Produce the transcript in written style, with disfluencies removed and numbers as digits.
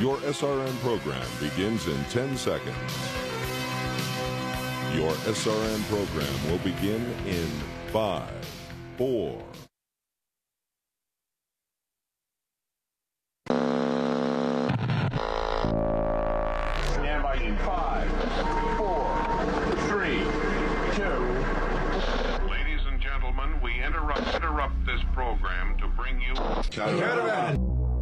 Your SRN program begins in 10 seconds. Your SRN program will begin in 5, 4,